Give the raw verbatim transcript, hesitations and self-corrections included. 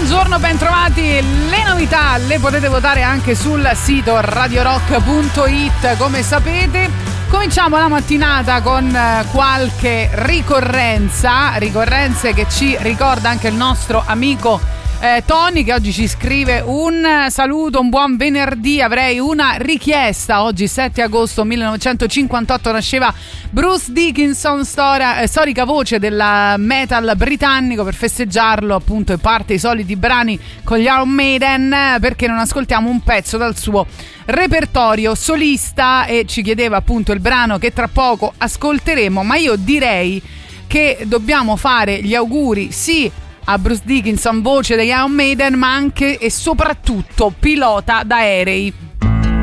Buongiorno, bentrovati. Le novità le potete votare anche sul sito radio rock punto it. Come sapete, cominciamo la mattinata con qualche ricorrenza, ricorrenze che ci ricorda anche il nostro amico Eh, Tony, che oggi ci scrive un saluto, un buon venerdì. Avrei una richiesta. Oggi sette agosto millenovecentocinquantotto nasceva Bruce Dickinson, storia, eh, storica voce della metal britannico. Per festeggiarlo appunto e parte i soliti brani con gli Iron Maiden, perché non ascoltiamo un pezzo dal suo repertorio solista, e ci chiedeva appunto il brano che tra poco ascolteremo. Ma io direi che dobbiamo fare gli auguri sì a Bruce Dickinson, voce degli Iron Maiden, ma anche e soprattutto pilota d'aerei.